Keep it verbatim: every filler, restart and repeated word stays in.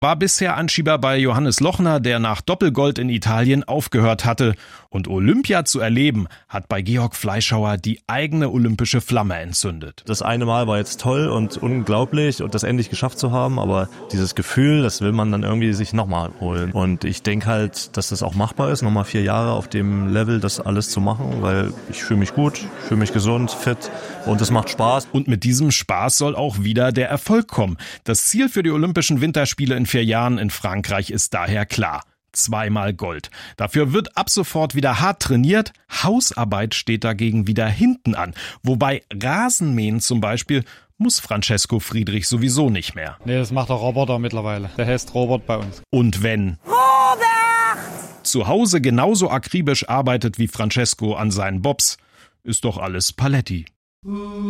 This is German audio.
war bisher Anschieber bei Johannes Lochner, der nach Doppelgold in Italien aufgehört hatte. Und Olympia zu erleben, hat bei Georg Fleischhauer die eigene olympische Flamme entzündet. Das eine Mal war jetzt toll und unglaublich und das endlich geschafft zu haben, aber dieses Gefühl, das will man dann irgendwie sich nochmal holen. Und ich denke halt, dass das auch machbar ist, nochmal vier Jahre auf dem Level das alles zu machen, weil ich fühle mich gut, fühle mich gesund, fit und es macht Spaß. Und mit diesem Spaß soll auch wieder der Erfolg kommen. Das Ziel für die Olympischen Winterspiele in vier Jahren in Frankreich ist daher klar. Zweimal Gold. Dafür wird ab sofort wieder hart trainiert. Hausarbeit steht dagegen wieder hinten an. Wobei Rasenmähen zum Beispiel muss Francesco Friedrich sowieso nicht mehr. Nee, das macht der Roboter mittlerweile. Der heißt Robert bei uns. Und wenn Robert zu Hause genauso akribisch arbeitet wie Francesco an seinen Bobs, ist doch alles Paletti.